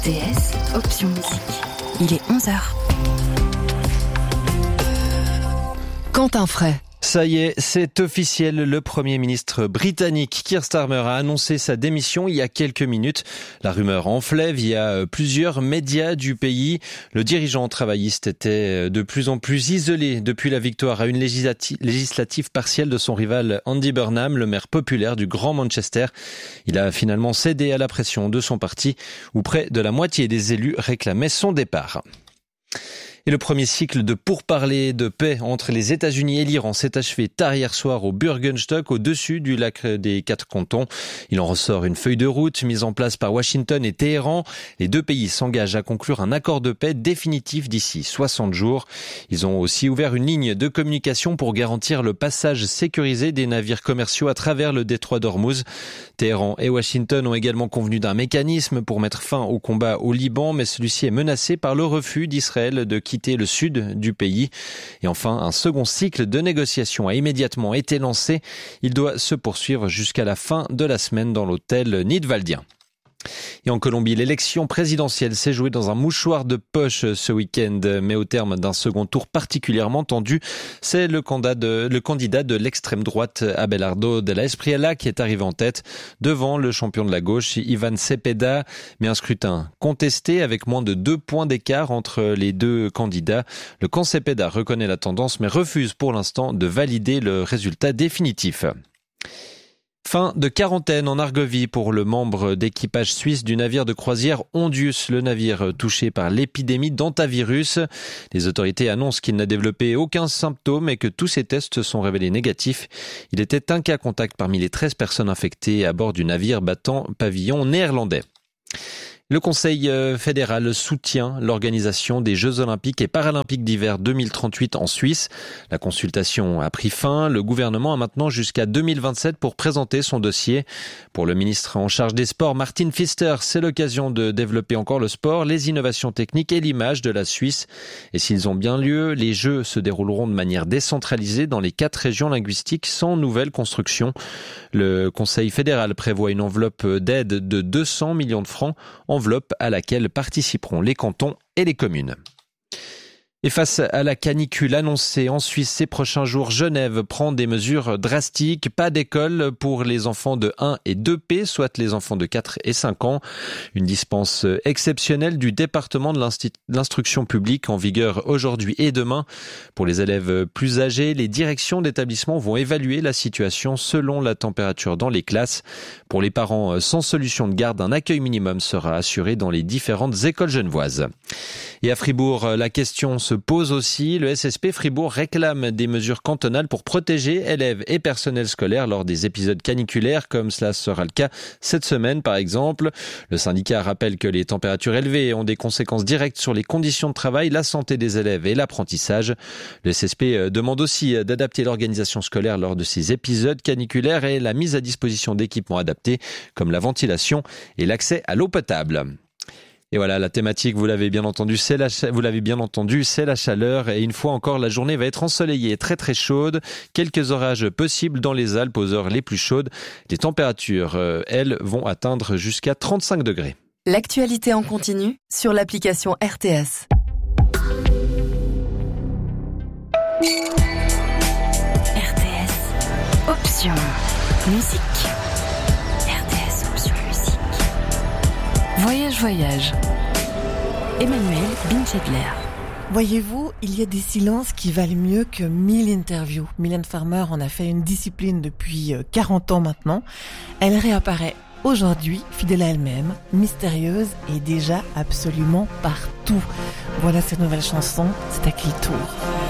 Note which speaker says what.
Speaker 1: RTS, option musique. Il est 11h. Quentin Fray.
Speaker 2: Ça y est, c'est officiel. Le Premier ministre britannique Keir Starmer a annoncé sa démission il y a quelques minutes. La rumeur enflait via plusieurs médias du pays. Le dirigeant travailliste était de plus en plus isolé depuis la victoire à une législative partielle de son rival Andy Burnham, le maire populaire du Grand Manchester. Il a finalement cédé à la pression de son parti, où près de la moitié des élus réclamaient son départ. Et le premier cycle de pourparlers de paix entre les États-Unis et l'Iran s'est achevé tard hier soir au Bürgenstock, au-dessus du lac des Quatre Cantons. Il en ressort une feuille de route mise en place par Washington et Téhéran. Les deux pays s'engagent à conclure un accord de paix définitif d'ici 60 jours. Ils ont aussi ouvert une ligne de communication pour garantir le passage sécurisé des navires commerciaux à travers le détroit d'Ormuz. Téhéran et Washington ont également convenu d'un mécanisme pour mettre fin au combat au Liban, mais celui-ci est menacé par le refus d'Israël de quitter le sud du pays. Et enfin, un second cycle de négociations a immédiatement été lancé. Il doit se poursuivre jusqu'à la fin de la semaine dans l'hôtel Nidwaldien. Et en Colombie, l'élection présidentielle s'est jouée dans un mouchoir de poche ce week-end, mais au terme d'un second tour particulièrement tendu, c'est le candidat de l'extrême droite Abelardo de la Espriella qui est arrivé en tête devant le champion de la gauche Iván Cepeda, mais un scrutin contesté avec moins de 2 points d'écart entre les deux candidats. Le camp Cepeda reconnaît la tendance mais refuse pour l'instant de valider le résultat définitif. Fin de quarantaine en Argovie pour le membre d'équipage suisse du navire de croisière Ondius, le navire touché par l'épidémie d'hantavirus. Les autorités annoncent qu'il n'a développé aucun symptôme et que tous ses tests se sont révélés négatifs. Il était un cas contact parmi les 13 personnes infectées à bord du navire battant pavillon néerlandais. Le Conseil fédéral soutient l'organisation des Jeux olympiques et paralympiques d'hiver 2038 en Suisse. La consultation a pris fin. Le gouvernement a maintenant jusqu'à 2027 pour présenter son dossier. Pour le ministre en charge des sports, Martin Pfister, c'est l'occasion de développer encore le sport, les innovations techniques et l'image de la Suisse. Et s'ils ont bien lieu, les Jeux se dérouleront de manière décentralisée dans les 4 régions linguistiques sans nouvelle construction. Le Conseil fédéral prévoit une enveloppe d'aide de 200 millions de francs, enveloppe à laquelle participeront les cantons et les communes. Et face à la canicule annoncée en Suisse ces prochains jours, Genève prend des mesures drastiques. Pas d'école pour les enfants de 1 et 2P, soit les enfants de 4 et 5 ans. Une dispense exceptionnelle du département de l'instruction publique en vigueur aujourd'hui et demain. Pour les élèves plus âgés, les directions d'établissement vont évaluer la situation selon la température dans les classes. Pour les parents sans solution de garde, un accueil minimum sera assuré dans les différentes écoles genevoises. Et à Fribourg, la question se pose aussi. Le SSP Fribourg réclame des mesures cantonales pour protéger élèves et personnel scolaire lors des épisodes caniculaires, comme cela sera le cas cette semaine par exemple. Le syndicat rappelle que les températures élevées ont des conséquences directes sur les conditions de travail, la santé des élèves et l'apprentissage. Le SSP demande aussi d'adapter l'organisation scolaire lors de ces épisodes caniculaires et la mise à disposition d'équipements adaptés, comme la ventilation et l'accès à l'eau potable. Et voilà, la thématique, vous l'avez bien entendu, c'est la chaleur. Et une fois encore, la journée va être ensoleillée et très très chaude. Quelques orages possibles dans les Alpes aux heures les plus chaudes. Les températures, elles, vont atteindre jusqu'à 35 degrés.
Speaker 1: L'actualité en continu sur l'application RTS. RTS, option musique. Voyage. Emmanuel Binchedler.
Speaker 3: Voyez-vous, il y a des silences qui valent mieux que 1000 interviews. Mylène Farmer en a fait une discipline depuis 40 ans maintenant. Elle réapparaît aujourd'hui, fidèle à elle-même, mystérieuse et déjà absolument partout. Voilà cette nouvelle chanson, c'est à qui le tour?